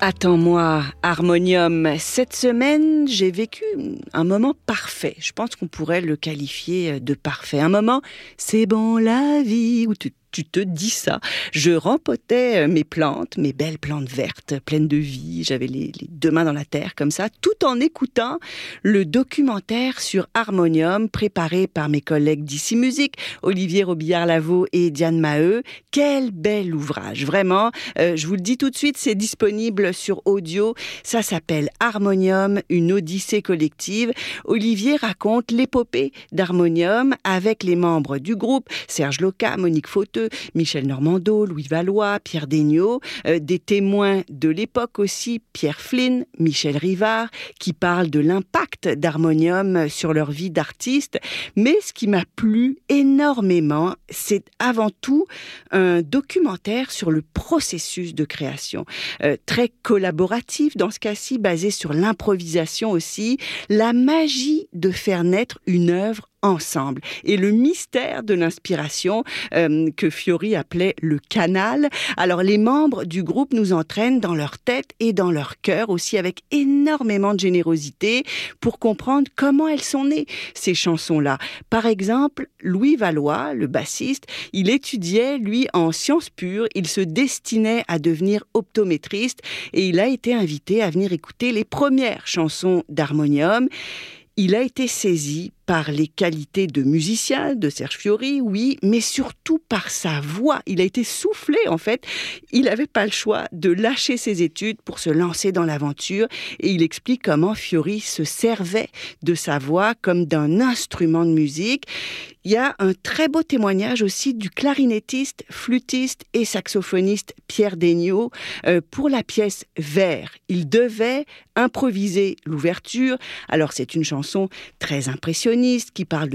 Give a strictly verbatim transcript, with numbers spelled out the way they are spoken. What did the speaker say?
Attends-moi, Harmonium. Cette semaine, j'ai vécu un moment parfait. Je pense qu'on pourrait le qualifier de parfait. Un moment, c'est bon la vie, où tu Tu te dis ça. Je rempotais mes plantes, mes belles plantes vertes, pleines de vie. J'avais les, les deux mains dans la terre, comme ça, tout en écoutant le documentaire sur Harmonium, préparé par mes collègues d'Ici Musique, Olivier Robillard-Lavaux et Diane Maheu. Quel bel ouvrage, vraiment. Euh, je vous le dis tout de suite, c'est disponible sur audio. Ça s'appelle Harmonium, une odyssée collective. Olivier raconte l'épopée d'Harmonium avec les membres du groupe, Serge Loca, Monique Fauteux, Michel Normando, Louis Vallois, Pierre Degnaud, euh, des témoins de l'époque aussi, Pierre Flynn, Michel Rivard, qui parlent de l'impact d'Harmonium sur leur vie d'artiste. Mais ce qui m'a plu énormément, c'est avant tout un documentaire sur le processus de création. Euh, très collaboratif dans ce cas-ci, basé sur l'improvisation aussi, la magie de faire naître une œuvre ensemble. Et le mystère de l'inspiration euh, que Fiori appelait le canal. Alors les membres du groupe nous entraînent dans leur tête et dans leur cœur aussi avec énormément de générosité pour comprendre comment elles sont nées, ces chansons-là. Par exemple, Louis Vallois, le bassiste, il étudiait, lui, en sciences pures. Il se destinait à devenir optométriste et il a été invité à venir écouter les premières chansons d'Harmonium. Il a été saisi par les qualités de musicien de Serge Fiori, oui, mais surtout par sa voix. Il a été soufflé, en fait. Il n'avait pas le choix de lâcher ses études pour se lancer dans l'aventure. Et il explique comment Fiori se servait de sa voix comme d'un instrument de musique. Il y a un très beau témoignage aussi du clarinettiste, flûtiste et saxophoniste Pierre Degnaud euh, pour la pièce Vert. Il devait improviser l'ouverture. Alors, c'est une chanson très impressionnante qui parle de